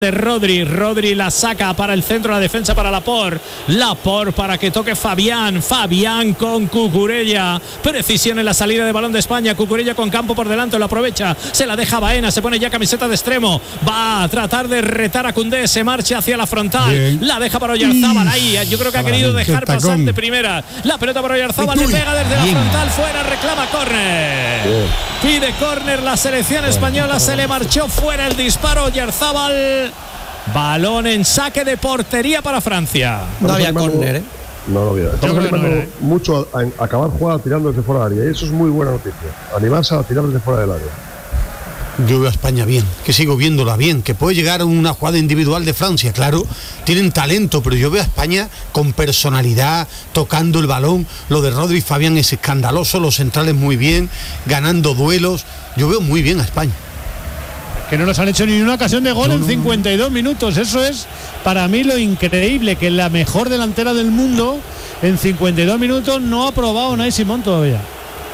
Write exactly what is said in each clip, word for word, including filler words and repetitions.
de Rodri, Rodri la saca para el centro, la defensa para Laporte, Laporte para que toque Fabián, Fabián con Cucurella, precisión en la salida de balón de España, Cucurella con campo por delante, lo aprovecha, se la deja Baena, se pone ya camiseta de extremo, va a tratar de retar a Koundé, se marcha hacia la frontal, bien. La deja para Oyarzábal, ahí, yo creo que ha querido dejar pasar de primera, la pelota para Oyarzábal, le pega desde bien. La frontal, fuera, reclama córner, pide córner la selección española, se le marchó fuera el disparo, Oyarzábal. Balón en saque de portería para Francia. No había córner, ¿eh? No lo había. Estamos animando no mucho a, a acabar jugada tirando desde fuera del área. Y eso es muy buena noticia. Animarse a tirar desde fuera del área. Yo veo a España bien, que sigo viéndola bien, que puede llegar a una jugada individual de Francia, claro, tienen talento, pero yo veo a España con personalidad, tocando el balón. Lo de Rodri y Fabián es escandaloso, los centrales muy bien, ganando duelos. Yo veo muy bien a España. Que no nos han hecho ni una ocasión de gol no, en cincuenta y dos minutos. Eso es para mí lo increíble, que la mejor delantera del mundo en cincuenta y dos minutos no ha probado Unai Simón todavía.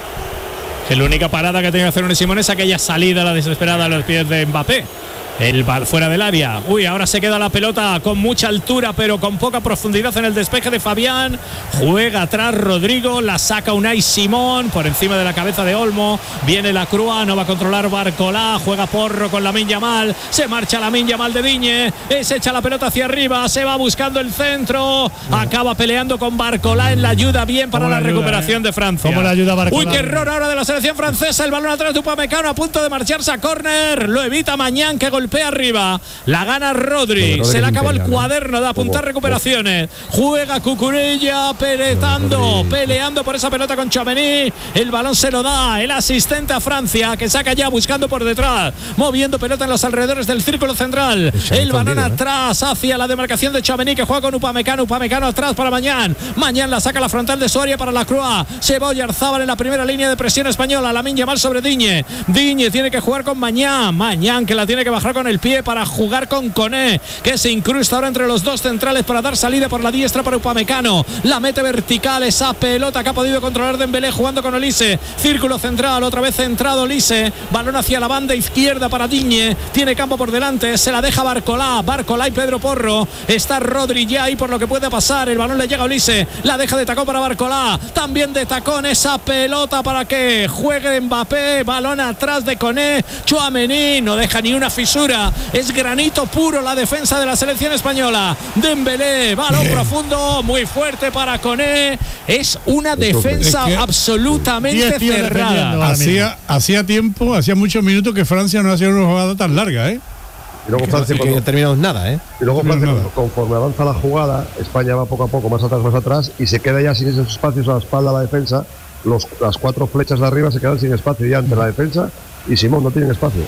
Que la única parada que tiene que hacer Unai Simón es aquella salida, la desesperada a los pies de Mbappé. El bal fuera del área. Uy, ahora se queda la pelota con mucha altura, pero con poca profundidad en el despeje de Fabián. Juega atrás Rodrigo, la saca Unai Simón por encima de la cabeza de Olmo. Viene la Crua, no va a controlar Barcolá. Juega Porro con Lamine Yamal. Se marcha Lamine Yamal de Digne. Se echa la pelota hacia arriba. Se va buscando el centro. Acaba peleando con Barcolá en la ayuda. Bien para la, la ayuda, recuperación eh? de Francia. ¿Cómo la ayuda Barcolá? Uy, qué error ahora de la selección francesa. El balón atrás de Upamecano a punto de marcharse a córner. Lo evita Mañán, que golpea arriba, la gana Rodri, se le acabó el cuaderno de apuntar recuperaciones, juega Cucurella peretando, peleando por esa pelota con Tchouaméni, el balón se lo da el asistente a Francia, que saca ya buscando por detrás, moviendo pelota en los alrededores del círculo central, el balón atrás hacia la demarcación de Tchouaméni, que juega con Upamecano, Upamecano atrás para Mañán, Mañán la saca la frontal de Soria para la Croix, se va Oyarzábal en la primera línea de presión española, Lamine Yamal sobre Digne, Digne tiene que jugar con Mañán, Mañán que la tiene que bajar con el pie para jugar con Koné, que se incrusta ahora entre los dos centrales para dar salida por la diestra para Upamecano, la mete vertical esa pelota que ha podido controlar Dembélé jugando con Olise, círculo central, otra vez centrado Olise, balón hacia la banda izquierda para Digne, tiene campo por delante, se la deja Barcolá, Barcolá y Pedro Porro, está Rodri ya ahí por lo que puede pasar, el balón le llega a Olise, la deja de tacón para Barcolá, también de tacón esa pelota para que juegue Mbappé, balón atrás de Koné, Tchouaméni no deja ni una fisura, es granito puro la defensa de la selección española. Dembélé, balón bien. Profundo, muy fuerte para Koné. Es una defensa es que absolutamente cerrada. Hacía, hacía tiempo, hacía muchos minutos que Francia no hacía una jugada tan larga, ¿eh? Y luego Francia no, cuando, no terminamos nada, ¿eh? Y luego Francia, no conforme avanza la jugada, España va poco a poco más atrás, más atrás, y se queda ya sin esos espacios a la espalda de la defensa. Los, las cuatro flechas de arriba se quedan sin espacio ya entre la defensa y Simón no tienen espacio.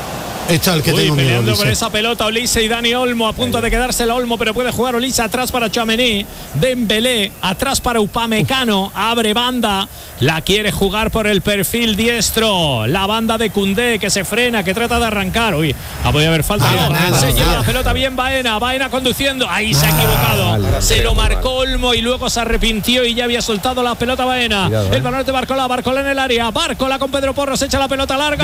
Está el que Uy, tengo peleando miedo, por esa pelota Olise y Dani Olmo a punto de quedarse el Olmo, pero puede jugar Olise atrás para Tchouaméni, Dembélé atrás para Upamecano, abre banda, la quiere jugar por el perfil diestro, la banda de Koundé que se frena, que trata de arrancar, uy, ha podido haber falta, ah, nada, se lleva la pelota bien Baena, Baena conduciendo, ahí se ha equivocado, ah, vale, se lo marcó Olmo y luego se arrepintió y ya había soltado la pelota Baena, Cuidado, el balón de Barcolá, Barcolá en el área, Barcolá con Pedro Porro, se echa la pelota larga,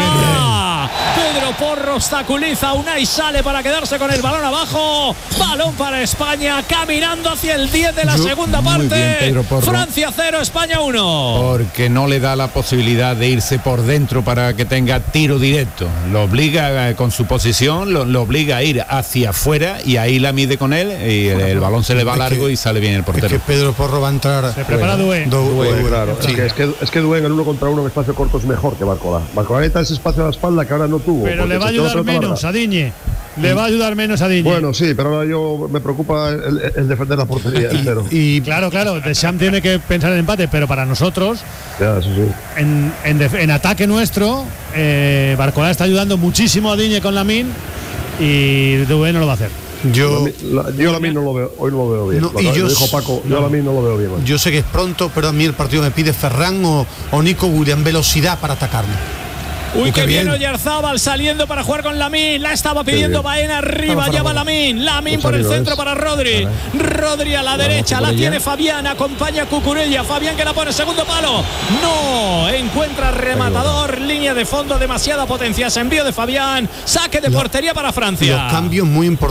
Pedro Porro obstaculiza, Unai sale para quedarse con el balón abajo, balón para España, caminando hacia el diez de la Yo, segunda parte, bien, Francia cero, España uno. Porque no le da la posibilidad de irse por dentro para que tenga tiro directo, lo obliga eh, con su posición, lo, lo obliga a ir hacia afuera y ahí la mide con él y el, el balón se le va largo que, y sale bien el portero. Es que Pedro Porro va a entrar. Se prepara Doué. Doué, claro. Sí. Es que, es que, es que Doué en el uno contra uno en espacio corto es mejor que Barcolá. Barcolá necesita ese espacio a la espalda que ahora no tuvo. Pero le va a ayudar menos a Digne. Le va a ayudar menos a Digne. Bueno, sí, pero ahora yo me preocupa el, el defender la portería. y, y claro, claro, Deschamps tiene que pensar en el empate, pero para nosotros, ya, sí, sí. En, en, en ataque nuestro, eh, Barcolá está ayudando muchísimo a Digne con Lamine y Doué no lo va a hacer. Yo, la, yo a Lamine no lo veo, hoy no lo veo bien. No, lo, y lo yo, dijo Paco, yo no, a Lamine no lo veo bien. Yo sé que es pronto, pero a mí el partido me pide Ferran o, o Nico Williams, velocidad para atacarme. Uy, que viene Oyarzábal saliendo para jugar con Lamine. La estaba pidiendo sí, Baena arriba. Ya va Lamine. Lamine por el centro es. para Rodri. Vale. Rodri a la Vamos derecha. La tiene Fabián. Acompaña a Cucurella. Fabián que la pone segundo palo. No. Encuentra rematador. Línea de fondo. Demasiada potencia. Se envío de Fabián. Saque de portería para Francia. Los cambios muy importantes